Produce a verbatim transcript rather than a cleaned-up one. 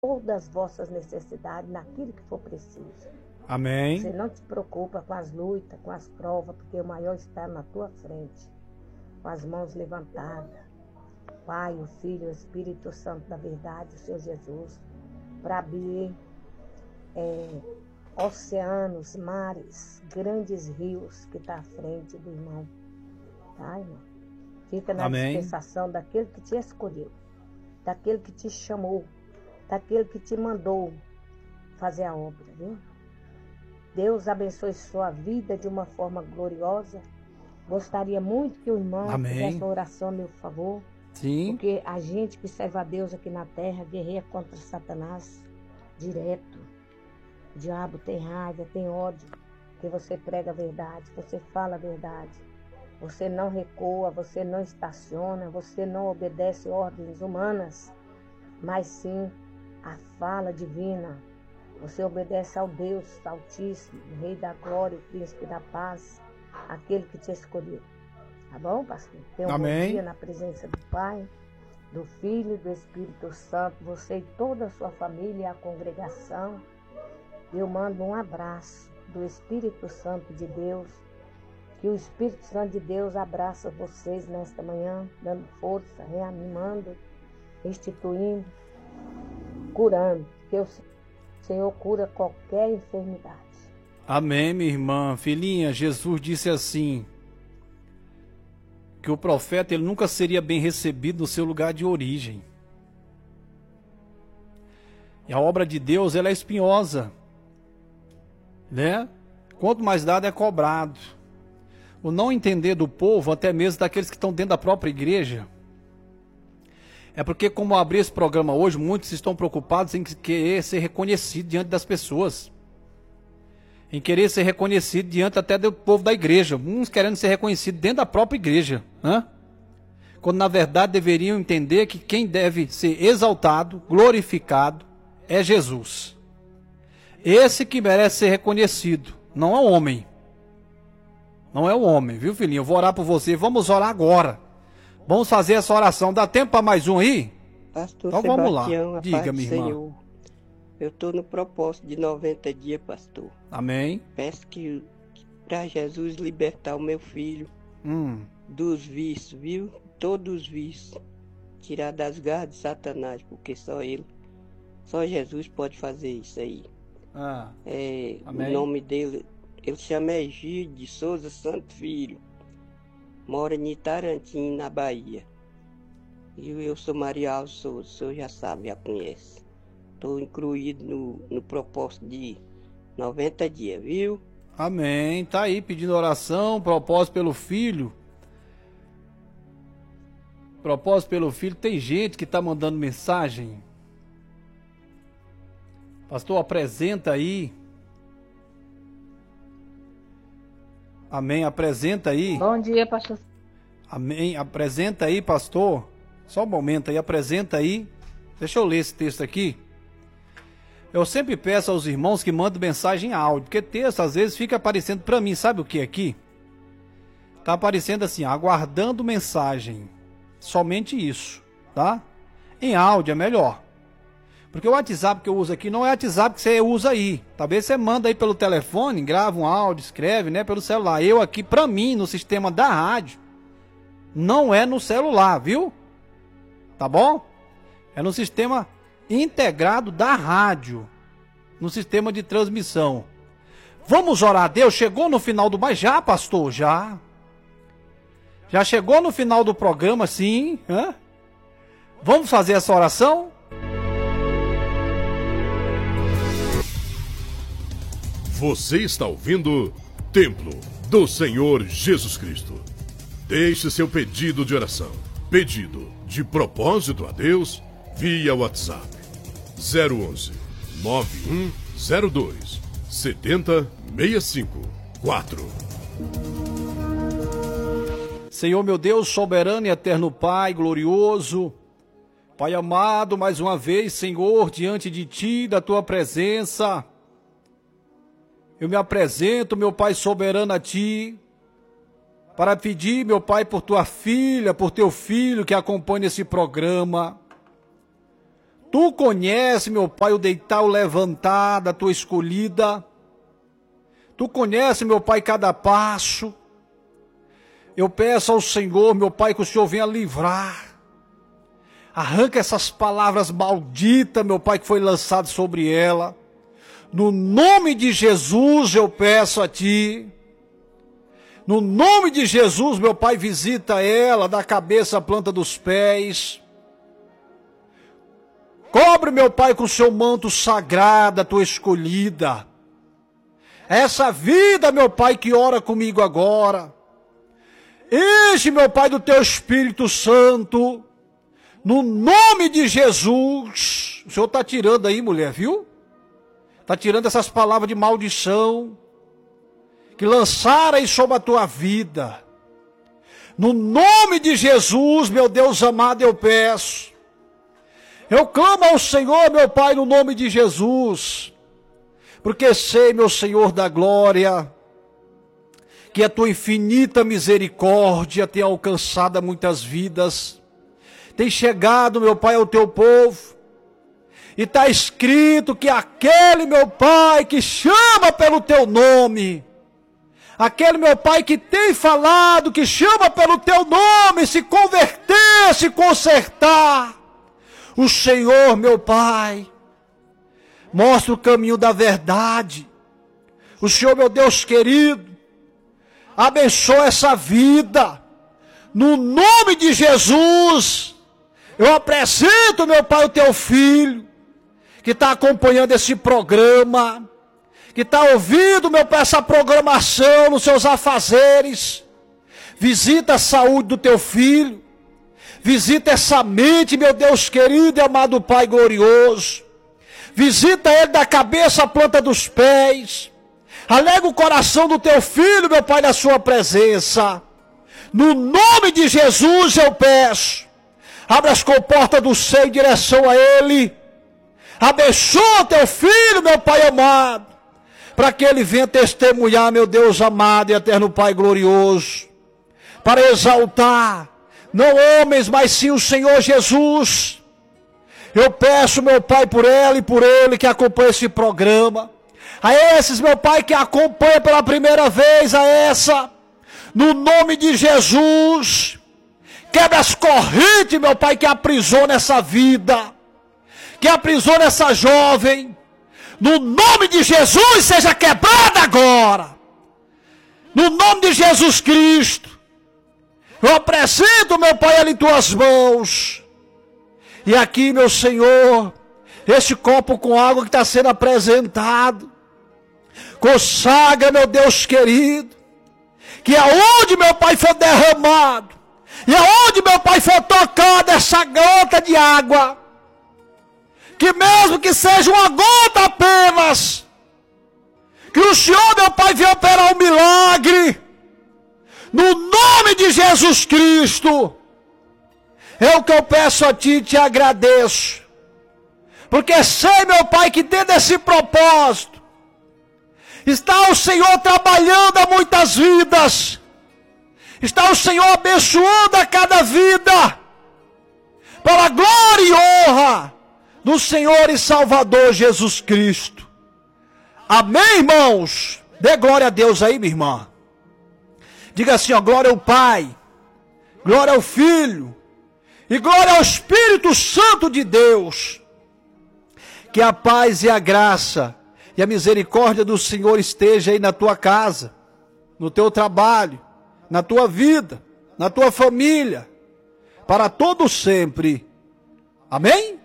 todas as vossas necessidades naquilo que for preciso. Amém. Você não te preocupa com as lutas, com as provas, porque o maior está na tua frente, com as mãos levantadas. Pai, o Filho, o Espírito Santo da verdade, o Senhor Jesus, para abrir é, oceanos, mares, grandes rios que está à frente do irmão. Tá, irmão? Fica na Amém. dispensação daquele que te escolheu, daquele que te chamou, daquele que te mandou fazer a obra, viu? Deus abençoe sua vida de uma forma gloriosa. Gostaria muito que o irmão Amém. fizesse uma oração a meu favor. Sim. Porque a gente que serve a Deus aqui na terra guerreia contra Satanás direto. O diabo tem raiva, tem ódio. Porque você prega a verdade, você fala a verdade. Você não recua, você não estaciona, você não obedece ordens humanas, mas sim a fala divina. Você obedece ao Deus Altíssimo, o Rei da Glória, o Príncipe da Paz, aquele que te escolheu. Tá bom, pastor? Tenha um Amém. bom dia na presença do Pai, do Filho e do Espírito Santo, você e toda a sua família e a congregação. Eu mando um abraço do Espírito Santo de Deus, que o Espírito Santo de Deus abraça vocês nesta manhã, dando força, reanimando, restituindo, curando, que o Senhor cura qualquer enfermidade. Amém, minha irmã. Filhinha, Jesus disse assim, que o profeta ele nunca seria bem recebido no seu lugar de origem. E a obra de Deus ela é espinhosa, né? Quanto mais dado é cobrado. O não entender do povo, até mesmo daqueles que estão dentro da própria igreja, é porque, como eu abri esse programa hoje, muitos estão preocupados em querer ser reconhecido diante das pessoas, em querer ser reconhecido diante até do povo da igreja, uns querendo ser reconhecido dentro da própria igreja, né? Quando na verdade deveriam entender que quem deve ser exaltado, glorificado, é Jesus. Esse que merece ser reconhecido, não é o homem. Não é o homem, viu, filhinho? Eu vou orar por você. Vamos orar agora. Vamos fazer essa oração. Dá tempo para mais um aí? Pastor Então vamos lá. Sebastião, a Diga, paz do minha irmã. Senhor. Eu estou no propósito de noventa dias, pastor. Amém. Peço que, para Jesus libertar o meu filho Hum. dos vícios, viu? Todos os vícios. Tirar das garras de Satanás, porque só ele, só Jesus pode fazer isso aí. Ah. É, Amém. o nome dele, ele chama Egídio de Souza Santo Filho. Mora em Itarantim, na Bahia. E eu sou Maria Alves Souza, o senhor já sabe, já conhece. Estou incluído no, no propósito de noventa dias, viu? Amém. Tá aí pedindo oração, propósito pelo filho. Propósito pelo filho. Tem gente que tá mandando mensagem. Pastor, apresenta aí. Amém. Apresenta aí. Bom dia, pastor. Amém. Apresenta aí, pastor. Só um momento aí. Apresenta aí. Deixa eu ler esse texto aqui. Eu sempre peço aos irmãos que mandem mensagem em áudio, porque texto às vezes fica aparecendo para mim, sabe o que aqui? Tá aparecendo assim, aguardando mensagem. Somente isso, tá? Em áudio é melhor. Porque o WhatsApp que eu uso aqui não é o WhatsApp que você usa aí. Talvez você manda aí pelo telefone, grava um áudio, escreve, né, pelo celular. Eu aqui, para mim, no sistema da rádio, não é no celular, viu? Tá bom? É no sistema integrado da rádio, no sistema de transmissão. Vamos orar a Deus? Chegou no final do... Mas já, pastor, já. Já chegou no final do programa, sim. Hã? Vamos fazer essa oração? Você está ouvindo Templo do Senhor Jesus Cristo. Deixe seu pedido de oração, pedido de propósito a Deus, via WhatsApp zero onze, nove um zero dois, sete zero seis cinco quatro. Senhor meu Deus, soberano e eterno Pai, glorioso, Pai amado, mais uma vez, Senhor, diante de Ti, da Tua presença, eu me apresento, meu Pai soberano, a Ti, para pedir, meu Pai, por Tua filha, por Teu filho que acompanha esse programa. Tu conhece, meu Pai, o deitar, o levantar da tua escolhida. Tu conhece, meu Pai, cada passo. Eu peço ao Senhor, meu Pai, que o Senhor venha livrar. Arranca essas palavras malditas, meu Pai, que foi lançado sobre ela. No nome de Jesus eu peço a Ti. No nome de Jesus, meu Pai, visita ela da cabeça à planta dos pés. Cobre, meu Pai, com o seu manto sagrado, a tua escolhida. Essa vida, meu Pai, que ora comigo agora. Enche, meu Pai, do teu Espírito Santo. No nome de Jesus. O Senhor está tirando aí, mulher, viu? Está tirando essas palavras de maldição que lançaram aí sobre a tua vida. No nome de Jesus, meu Deus amado, eu peço. Eu clamo ao Senhor, meu Pai, no nome de Jesus, porque sei, meu Senhor da glória, que a tua infinita misericórdia tem alcançado muitas vidas, tem chegado, meu Pai, ao teu povo, e está escrito que aquele, meu Pai, que chama pelo teu nome, aquele, meu Pai, que tem falado, que chama pelo teu nome, se converter, se consertar, o Senhor, meu Pai, mostra o caminho da verdade. O Senhor, meu Deus querido, abençoa essa vida. No nome de Jesus, eu apresento, meu Pai, o teu filho, que está acompanhando esse programa, que está ouvindo, meu Pai, essa programação nos seus afazeres. Visita a saúde do teu filho. Visita essa mente, meu Deus querido e amado Pai glorioso. Visita ele da cabeça à planta dos pés. Alega o coração do teu filho, meu Pai, na sua presença. No nome de Jesus eu peço. Abra as comportas do céu em direção a ele. Abençoa teu filho, meu Pai amado, para que ele venha testemunhar, meu Deus amado e eterno Pai glorioso, para exaltar não homens, mas sim o Senhor Jesus. Eu peço, meu Pai, por ela e por ele que acompanha esse programa. A esses, meu Pai, que acompanha pela primeira vez a essa, no nome de Jesus, quebra as correntes, meu Pai, que aprisiona essa vida, que aprisiona essa jovem. No nome de Jesus, seja quebrada agora. No nome de Jesus Cristo. Eu apresento, meu Pai, ela em tuas mãos. E aqui, meu Senhor, este copo com água que está sendo apresentado, consagra, meu Deus querido, que aonde, meu Pai, for derramado, e aonde, meu Pai, for tocada essa gota de água, que mesmo que seja uma gota apenas, que o Senhor, meu Pai, venha operar um milagre, no nome de Jesus Cristo. É o que eu peço a Ti e te agradeço. Porque sei, meu Pai, que dentro desse propósito está o Senhor trabalhando a muitas vidas. Está o Senhor abençoando a cada vida. Para a glória e honra do Senhor e Salvador Jesus Cristo. Amém, irmãos? Dê glória a Deus aí, minha irmã. Diga assim, ó, glória ao Pai, glória ao Filho e glória ao Espírito Santo de Deus. Que a paz e a graça e a misericórdia do Senhor esteja aí na tua casa, no teu trabalho, na tua vida, na tua família, para todo sempre. Amém?